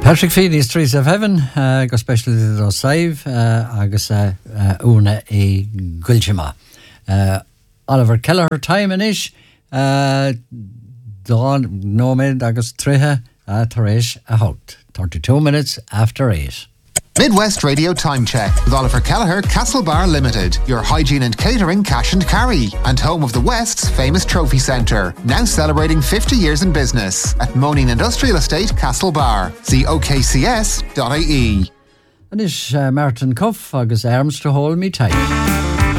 Patrick Feeney's Trees of Heaven, go special to Save, agus una e Gulchima. Oliver Kelleher time in ish, Dawn Nomad agus Treha Tarish a Hout. 32 minutes after 8. Midwest Radio Time Check with Oliver Kelleher, Castlebar Limited, your hygiene and catering cash and carry, and home of the West's famous trophy centre, now celebrating 50 years in business at Moaning Industrial Estate, Castlebar. See okcs.ie. And is Martin Cuff agus arms to hold me tight.